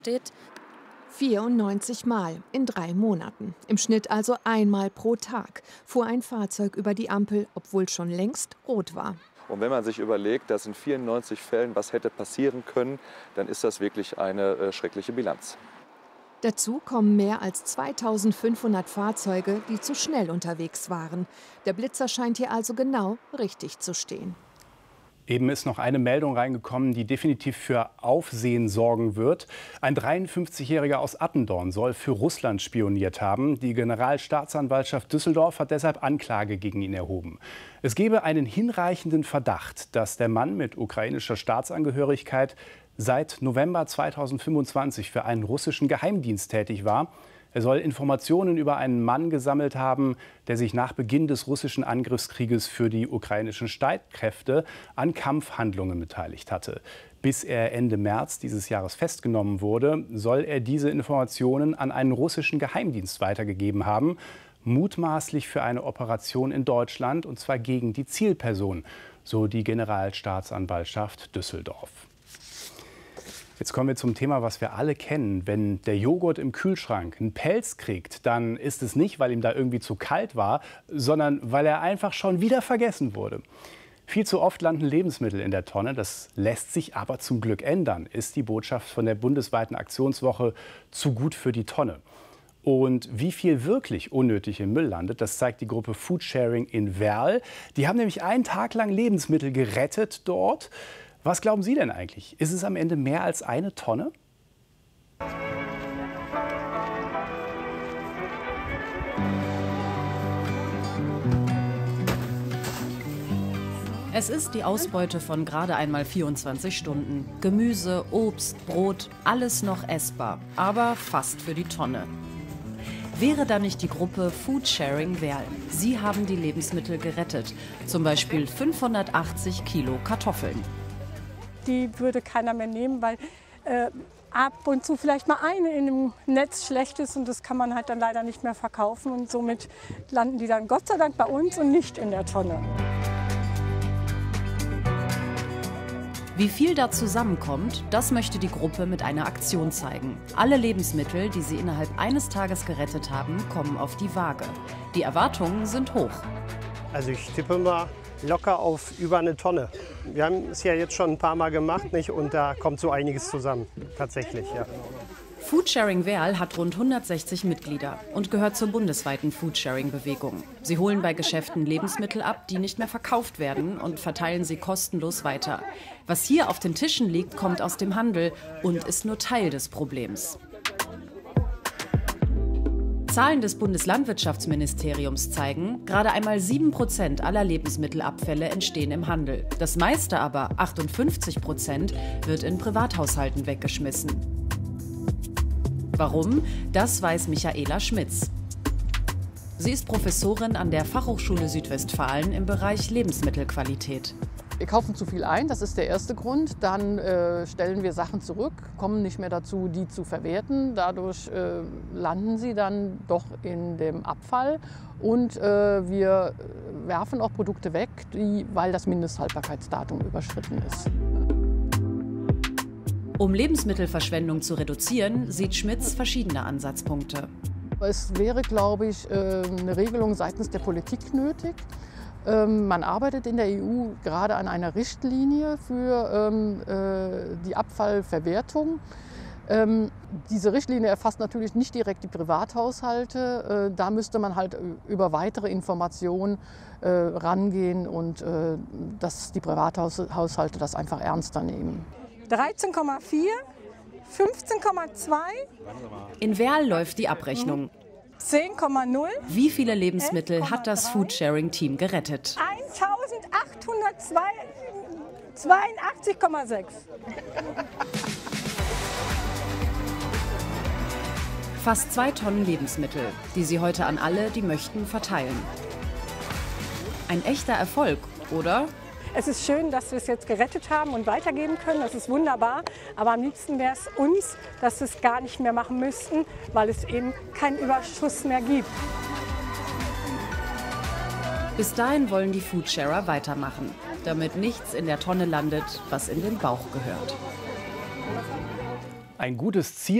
steht. 94 Mal in 3 Monaten. Im Schnitt also einmal pro Tag fuhr ein Fahrzeug über die Ampel, obwohl schon längst rot war. Und wenn man sich überlegt, dass in 94 Fällen was hätte passieren können, dann ist das wirklich eine schreckliche Bilanz. Dazu kommen mehr als 2500 Fahrzeuge, die zu schnell unterwegs waren. Der Blitzer scheint hier also genau richtig zu stehen. Eben ist noch eine Meldung reingekommen, die definitiv für Aufsehen sorgen wird. Ein 53-Jähriger aus Attendorn soll für Russland spioniert haben. Die Generalstaatsanwaltschaft Düsseldorf hat deshalb Anklage gegen ihn erhoben. Es gebe einen hinreichenden Verdacht, dass der Mann mit ukrainischer Staatsangehörigkeit seit November 2025 für einen russischen Geheimdienst tätig war. Er soll Informationen über einen Mann gesammelt haben, der sich nach Beginn des russischen Angriffskrieges für die ukrainischen Streitkräfte an Kampfhandlungen beteiligt hatte. Bis er Ende März dieses Jahres festgenommen wurde, soll er diese Informationen an einen russischen Geheimdienst weitergegeben haben, mutmaßlich für eine Operation in Deutschland, und zwar gegen die Zielperson, so die Generalstaatsanwaltschaft Düsseldorf. Jetzt kommen wir zum Thema, was wir alle kennen. Wenn der Joghurt im Kühlschrank einen Pelz kriegt, dann ist es nicht, weil ihm da irgendwie zu kalt war, sondern weil er einfach schon wieder vergessen wurde. Viel zu oft landen Lebensmittel in der Tonne. Das lässt sich aber zum Glück ändern, ist die Botschaft von der bundesweiten Aktionswoche Zu gut für die Tonne. Und wie viel wirklich unnötig im Müll landet, das zeigt die Gruppe Foodsharing in Werl. Die haben nämlich einen Tag lang Lebensmittel gerettet dort. Was glauben Sie denn eigentlich? Ist es am Ende mehr als eine Tonne? Es ist die Ausbeute von gerade einmal 24 Stunden. Gemüse, Obst, Brot, alles noch essbar, aber fast für die Tonne. Wäre da nicht die Gruppe Foodsharing Werl? Sie haben die Lebensmittel gerettet, zum Beispiel 580 Kilo Kartoffeln. Die würde keiner mehr nehmen, weil ab und zu vielleicht mal eine in einem Netz schlecht ist und das kann man halt dann leider nicht mehr verkaufen. Und somit landen die dann Gott sei Dank bei uns und nicht in der Tonne. Wie viel da zusammenkommt, das möchte die Gruppe mit einer Aktion zeigen. Alle Lebensmittel, die sie innerhalb eines Tages gerettet haben, kommen auf die Waage. Die Erwartungen sind hoch. Also ich tippe mal locker auf über eine Tonne. Wir haben es ja jetzt schon ein paar Mal gemacht, nicht? Und da kommt so einiges zusammen, tatsächlich. Ja. Foodsharing Werl hat rund 160 Mitglieder und gehört zur bundesweiten Foodsharing-Bewegung. Sie holen bei Geschäften Lebensmittel ab, die nicht mehr verkauft werden, und verteilen sie kostenlos weiter. Was hier auf den Tischen liegt, kommt aus dem Handel und ist nur Teil des Problems. Zahlen des Bundeslandwirtschaftsministeriums zeigen, gerade einmal 7% aller Lebensmittelabfälle entstehen im Handel. Das meiste aber, 58%, wird in Privathaushalten weggeschmissen. Warum? Das weiß Michaela Schmitz. Sie ist Professorin an der Fachhochschule Südwestfalen im Bereich Lebensmittelqualität. Wir kaufen zu viel ein, das ist der erste Grund. Dann stellen wir Sachen zurück, kommen nicht mehr dazu, die zu verwerten. Dadurch landen sie dann doch in dem Abfall. Und wir werfen auch Produkte weg, weil das Mindesthaltbarkeitsdatum überschritten ist. Um Lebensmittelverschwendung zu reduzieren, sieht Schmitz verschiedene Ansatzpunkte. Es wäre, glaube ich, eine Regelung seitens der Politik nötig. Man arbeitet in der EU gerade an einer Richtlinie für die Abfallverwertung. Diese Richtlinie erfasst natürlich nicht direkt die Privathaushalte. Da müsste man halt über weitere Informationen rangehen und dass die Privathaushalte das einfach ernster nehmen. 13,4, 15,2. In Werl läuft die Abrechnung. 10,0. Wie viele Lebensmittel hat das Foodsharing-Team gerettet? 1882,6. Fast 2 Tonnen Lebensmittel, die sie heute an alle, die möchten, verteilen. Ein echter Erfolg, oder? Es ist schön, dass wir es jetzt gerettet haben und weitergeben können. Das ist wunderbar. Aber am liebsten wäre es uns, dass wir es gar nicht mehr machen müssten, weil es eben keinen Überschuss mehr gibt. Bis dahin wollen die Foodsharer weitermachen, damit nichts in der Tonne landet, was in den Bauch gehört. Ein gutes Ziel.